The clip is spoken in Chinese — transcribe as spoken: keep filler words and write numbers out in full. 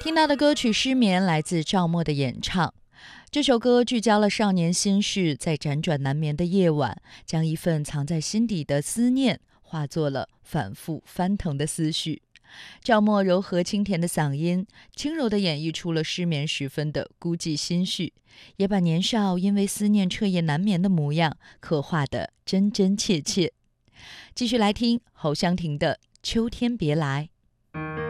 听到的歌曲《失眠》来自赵默的演唱。这首歌聚焦了少年心绪，在辗转难眠的夜晚，将一份藏在心底的思念化作了反复翻腾的思绪。赵默柔和清甜的嗓音，轻柔地演绎出了失眠时分的孤寂心绪，也把年少因为思念彻夜难眠的模样刻画得真真切切。继续来听侯湘婷的《秋天别来》。